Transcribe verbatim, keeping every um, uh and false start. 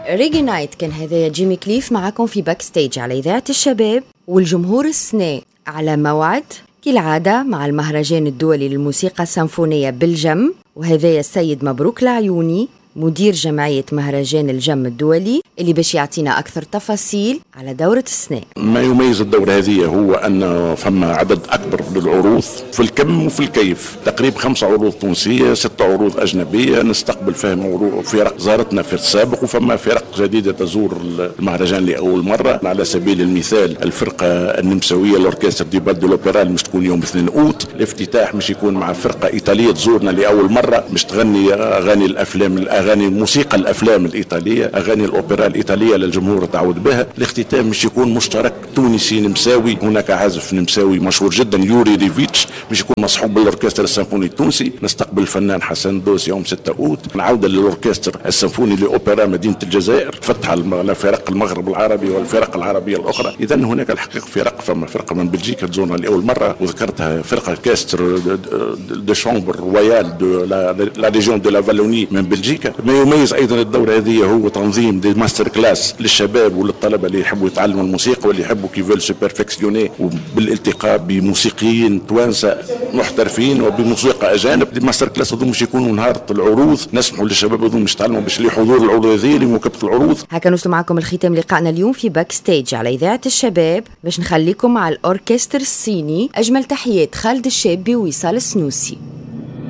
ريجي نايت كان هذايا جيمي كليف معكم في باك ستيج على إذاعة الشباب، والجمهور السنة على موعد كالعادة مع المهرجان الدولي للموسيقى السيمفونية بالجم. وهذايا السيد مبروك العيوني مدير جمعية مهرجان الجم الدولي اللي باش يعطينا أكثر تفاصيل على دورة السنة. ما يميز الدورة هذه هو أن فما عدد أكبر للعروض في الكم وفي الكيف، تقريبا خمسة عروض تونسية، ستة عروض أجنبية، نستقبل فيهم فرق زارتنا في السابق وفما فرق جديدة تزور المهرجان لأول مرة. على سبيل المثال الفرقة النمساوية الأوركستر دي بال دو لوبيرا مش تكون يوم اثنين أوت، الافتتاح مش يكون مع فرقة إيطالية تزورنا لأول مرة مش تغني أغاني الأفلام أغاني موسيقى الأفلام الإيطالية، أغاني الأوبرا الإيطالية للجمهور تعود بها. الاختتام مش يكون مشترك تونسي نمساوي، هناك عازف نمساوي مشهور جدا يوري ريفيتش مش يكون مصحوب بالأوركستر السيمفوني التونسي. نستقبل الفنان حسن دوس يوم ستة أوت. نعود للأوركستر السيمفوني لأوبرا مدينة الجزائر، فتح لفرق المغرب العربي والفرق العربية الأخرى. إذا هناك الحقيقة فرق، فما فرقة من بلجيكا تزورنا لأول مرة وذكرتها، فرقة كاستر دو شامبر رويال دو لا ريجيون دو لا فالوني من بلجيكا. ما يميز ايضا الدوره هذه هو تنظيم دي ماستر كلاس للشباب وللطلبه اللي يحبوا يتعلموا الموسيقى واللي يحبوا كيفال سو بيرفكسيوني، وبالالتقاء بموسيقيين توانسه محترفين وبموسيقى اجانب. دي ماستر كلاس هذوما مش يكونوا نهار العروض، نسمحوا للشباب هذوما مش يتعلموا باش لحضور العروض هذه لمواكبه العروض. هكا نوصل معكم الختام لقائنا اليوم في باك ستيج على اذاعه الشباب، باش نخليكم مع الاوركستر الصيني. اجمل تحيات خالد الشابي ووصال السنوسي.